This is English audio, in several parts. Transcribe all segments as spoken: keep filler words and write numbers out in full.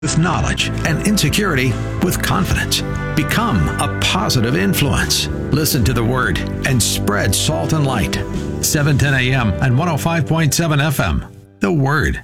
with knowledge and insecurity with confidence. Become a positive influence. Listen to the Word and spread salt and light. seven ten a.m. and one oh five point seven F M. The Word.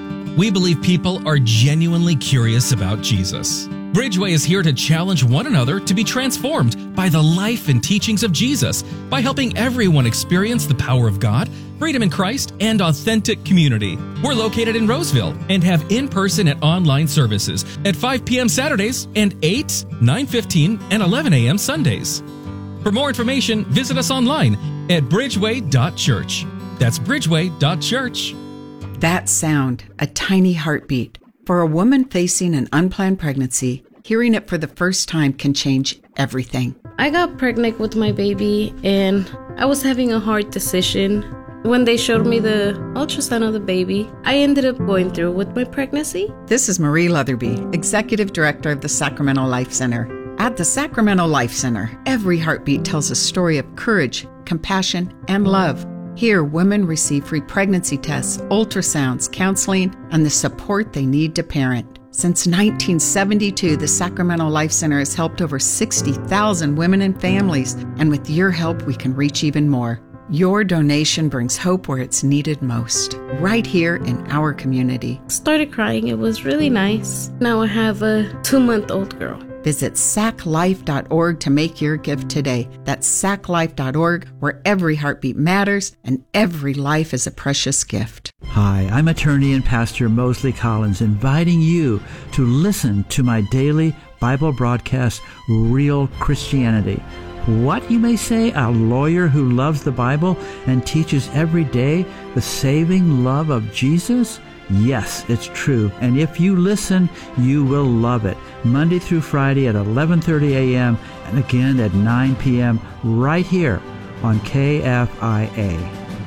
We believe people are genuinely curious about Jesus. Bridgeway is here to challenge one another to be transformed by the life and teachings of Jesus by helping everyone experience the power of God, freedom in Christ, and authentic community. We're located in Roseville and have in-person and online services at five p.m. Saturdays and eight, nine fifteen, and eleven a.m. Sundays. For more information, visit us online at bridgeway dot church. That's bridgeway dot church. That sound, a tiny heartbeat. For a woman facing an unplanned pregnancy, hearing it for the first time can change everything. I got pregnant with my baby and I was having a hard decision. When they showed me the ultrasound of the baby, I ended up going through with my pregnancy. This is Marie Leatherby, Executive Director of the Sacramento Life Center. At the Sacramento Life Center, every heartbeat tells a story of courage, compassion, and love. Here, women receive free pregnancy tests, ultrasounds, counseling, and the support they need to parent. Since nineteen seventy-two, the Sacramento Life Center has helped over sixty thousand women and families, and with your help, we can reach even more. Your donation brings hope where it's needed most, right here in our community. Started crying. It was really nice. Now I have a two-month-old girl. Visit sac life dot org to make your gift today. That's sac life dot org, where every heartbeat matters and every life is a precious gift. Hi, I'm attorney and pastor Mosley Collins, inviting you to listen to my daily Bible broadcast, Real Christianity. What, you may say, a lawyer who loves the Bible and teaches every day the saving love of Jesus? Yes, it's true. And if you listen, you will love it. Monday through Friday at eleven thirty a.m. and again at nine p.m. right here on K F I A.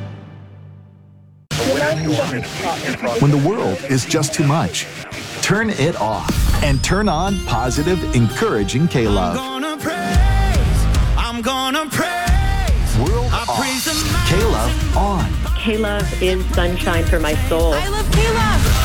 When the world is just too much, turn it off and turn on positive, encouraging K-Love. I'm gonna praise, I'm gonna praise. World I off, praise K-Love on. K-Love is sunshine for my soul. I love K-Love.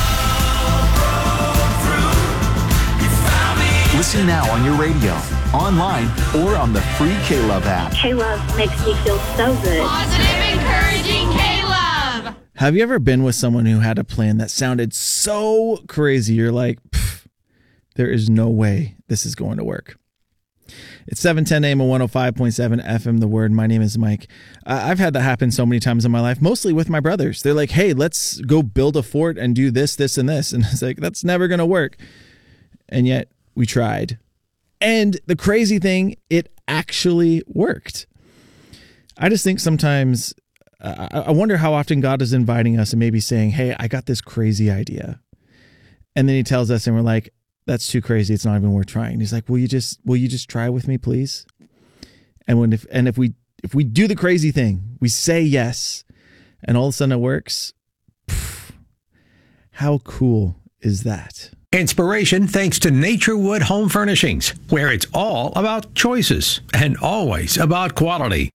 Listen now on your radio, online, or on the free K-Love app. K-Love makes me feel so good. Positive, encouraging K-Love. Have you ever been with someone who had a plan that sounded so crazy, you're like, there is no way this is going to work? It's seven ten a.m. and one oh five point seven F M, The Word. My name is Mike. Uh, I've had that happen so many times in my life, mostly with my brothers. They're like, hey, let's go build a fort and do this, this, and this. And it's like, that's never going to work. And yet we tried. And the crazy thing, it actually worked. I just think sometimes, uh, I wonder how often God is inviting us and maybe saying, hey, I got this crazy idea. And then he tells us and we're like, that's too crazy. It's not even worth trying. He's like, will you just, will you just try with me, please? And when, if, and if we, if we do the crazy thing, we say yes, and all of a sudden it works. Pff, how cool is that? Inspiration thanks to Naturewood Home Furnishings, where it's all about choices and always about quality.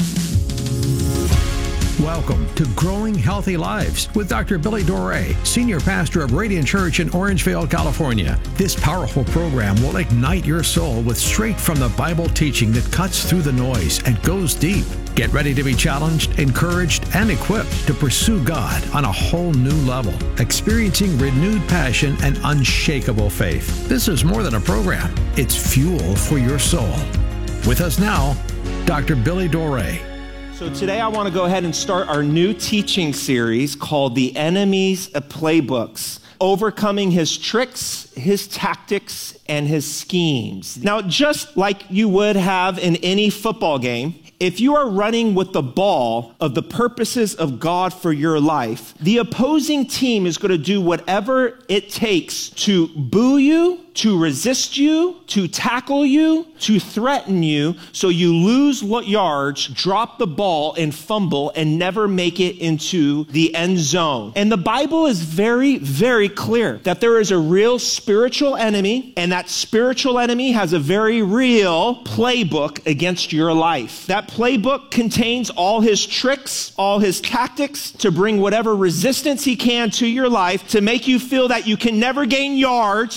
Welcome to Growing Healthy Lives with Doctor Billy Doré, Senior Pastor of Radiant Church in Orangevale, California. This powerful program will ignite your soul with straight from the Bible teaching that cuts through the noise and goes deep. Get ready to be challenged, encouraged, and equipped to pursue God on a whole new level, experiencing renewed passion and unshakable faith. This is more than a program. It's fuel for your soul. With us now, Doctor Billy Doré. So today I want to go ahead and start our new teaching series called The Enemy's Playbooks, overcoming his tricks, his tactics, and his schemes. Now, just like you would have in any football game, if you are running with the ball of the purposes of God for your life, the opposing team is going to do whatever it takes to boo you, to resist you, to tackle you, to threaten you, so you lose yards, drop the ball, and fumble, and never make it into the end zone. And the Bible is very, very clear that there is a real spiritual enemy, and that spiritual enemy has a very real playbook against your life. That playbook contains all his tricks, all his tactics to bring whatever resistance he can to your life, to make you feel that you can never gain yards,